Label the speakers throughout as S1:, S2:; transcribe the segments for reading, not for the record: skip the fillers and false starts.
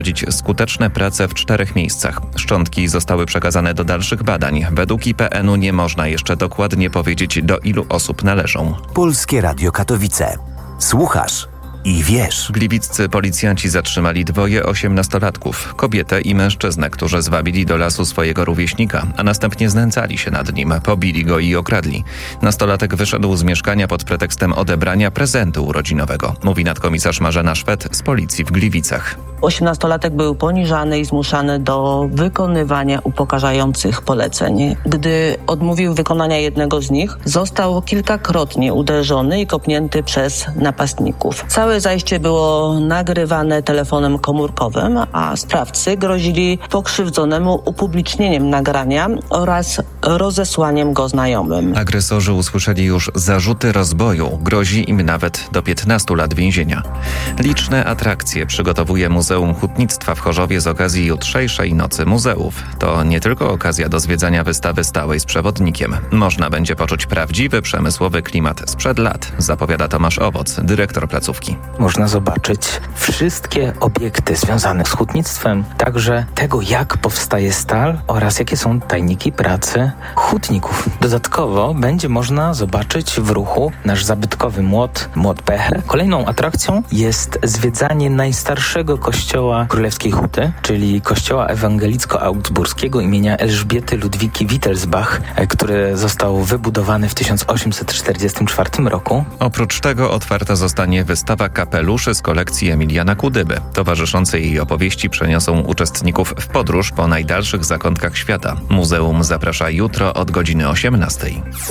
S1: skuteczne prace w 4 miejscach. Szczątki zostały przekazane do dalszych badań. Według IPN-u nie można jeszcze dokładnie powiedzieć, do ilu osób należą.
S2: Polskie Radio Katowice. Słuchasz i wiesz.
S1: Gliwiccy policjanci zatrzymali 2 18-latków, kobietę i mężczyznę, którzy zwabili do lasu swojego rówieśnika, a następnie znęcali się nad nim, pobili go i okradli. Nastolatek wyszedł z mieszkania pod pretekstem odebrania prezentu urodzinowego, mówi nadkomisarz Marzena Szwed z policji w Gliwicach.
S3: 18-latek był poniżany i zmuszany do wykonywania upokarzających poleceń. Gdy odmówił wykonania jednego z nich, został kilkakrotnie uderzony i kopnięty przez napastników. Całe zajście było nagrywane telefonem komórkowym, a sprawcy grozili pokrzywdzonemu upublicznieniem nagrania oraz rozesłaniem go znajomym.
S1: Agresorzy usłyszeli już zarzuty rozboju. Grozi im nawet do 15 lat więzienia. Liczne atrakcje przygotowuje Muzeum Hutnictwa w Chorzowie z okazji jutrzejszej Nocy Muzeów. To nie tylko okazja do zwiedzania wystawy stałej z przewodnikiem. Można będzie poczuć prawdziwy przemysłowy klimat sprzed lat, zapowiada Tomasz Owoc, dyrektor placówki.
S4: Można zobaczyć wszystkie obiekty związane z hutnictwem, także tego, jak powstaje stal oraz jakie są tajniki pracy hutników. Dodatkowo będzie można zobaczyć w ruchu nasz zabytkowy młot Becher. Kolejną atrakcją jest zwiedzanie najstarszego kościoła Królewskiej Huty, czyli kościoła ewangelicko-augsburskiego imienia Elżbiety Ludwiki Wittelsbach, który został wybudowany w 1844 roku.
S1: Oprócz tego otwarta zostanie wystawa kapeluszy z kolekcji Emiliana Kudyby. Towarzyszące jej opowieści przeniosą uczestników w podróż po najdalszych zakątkach świata. Muzeum zaprasza jutro od godziny 18.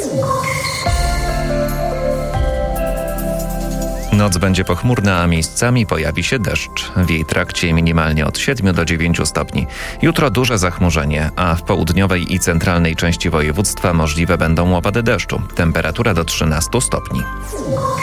S1: Noc będzie pochmurna, a miejscami pojawi się deszcz. W jej trakcie minimalnie od 7 do 9 stopni. Jutro duże zachmurzenie, a w południowej i centralnej części województwa możliwe będą opady deszczu. Temperatura do 13 stopni.